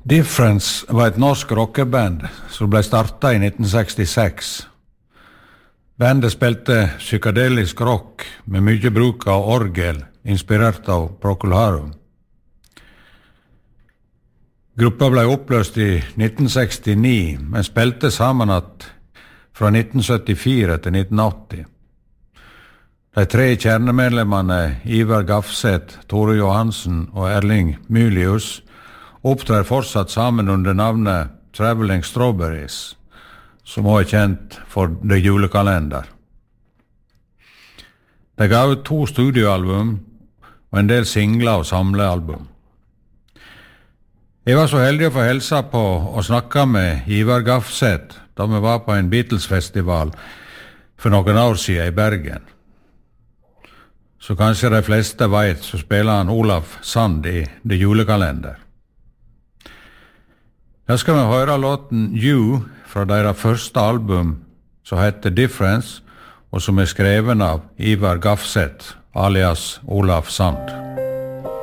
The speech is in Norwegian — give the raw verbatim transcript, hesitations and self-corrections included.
Difference var et norsk rockeband som ble startet i nitten sekstiseks. Bandet spilte psykedelisk rock med mye bruk av orgel, inspirert av Procol Harum. Gruppa ble oppløst i nitten sekstini, men spilte sammen at fra nitten syttifire til nitten åtti. De tre kjernemedlemmene Ivar Gafseth, Tore Johansen og Erling Mylius opptrer fortsatt sammen under navnet Traveling Strawberries, som også er kjent for The Julekalender. De ga ut to studioalbum og en del singler og samlealbum. Jeg var så heldig å få hilse på og snakke med Ivar Gafseth da vi var på en Beatles-festival for noen år siden i Bergen. Så kanskje de fleste vet, så spiller han Olaf Sand i The Julekalender. Her skal vi høre låten You fra deres første album, som heter Difference, og som er skreven av Ivar Gafseth, alias Olaf Sand.